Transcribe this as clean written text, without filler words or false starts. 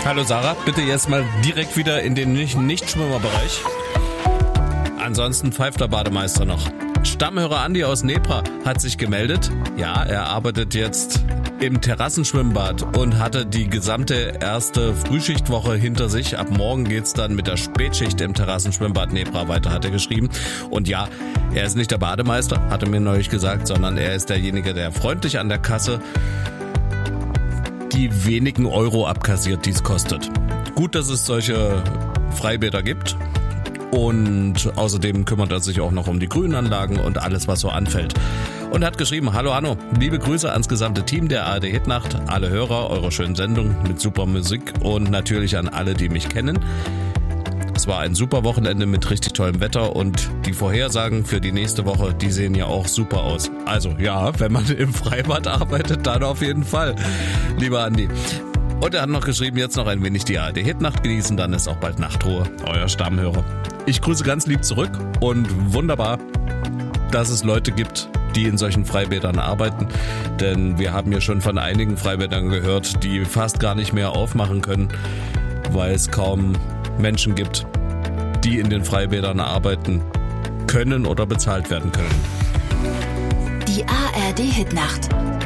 Hallo Sarah, bitte jetzt mal direkt wieder in den Nicht-Schwimmerbereich. Ansonsten pfeift der Bademeister noch. Stammhörer Andi aus Nebra hat sich gemeldet. Ja, er arbeitet jetzt im Terrassenschwimmbad und hatte die gesamte erste Frühschichtwoche hinter sich. Ab morgen geht's dann mit der Spätschicht im Terrassenschwimmbad Nebra weiter, hat er geschrieben. Und ja, er ist nicht der Bademeister, hat er mir neulich gesagt, sondern er ist derjenige, der freundlich an der Kasse die wenigen Euro abkassiert, die es kostet. Gut, dass es solche Freibäder gibt. Und außerdem kümmert er sich auch noch um die Grünanlagen und alles, was so anfällt. Und hat geschrieben, hallo Anno, liebe Grüße ans gesamte Team der ARD Hitnacht, alle Hörer eurer schönen Sendung mit super Musik und natürlich an alle, die mich kennen. Es war ein super Wochenende mit richtig tollem Wetter und die Vorhersagen für die nächste Woche, die sehen ja auch super aus. Also ja, wenn man im Freibad arbeitet, dann auf jeden Fall, lieber Andi. Und er hat noch geschrieben, jetzt noch ein wenig die ARD-Hitnacht genießen, dann ist auch bald Nachtruhe. Euer Stammhörer. Ich grüße ganz lieb zurück und wunderbar, dass es Leute gibt, die in solchen Freibädern arbeiten. Denn wir haben ja schon von einigen Freibädern gehört, die fast gar nicht mehr aufmachen können, weil es kaum Menschen gibt, die in den Freibädern arbeiten können oder bezahlt werden können. Die ARD-Hitnacht.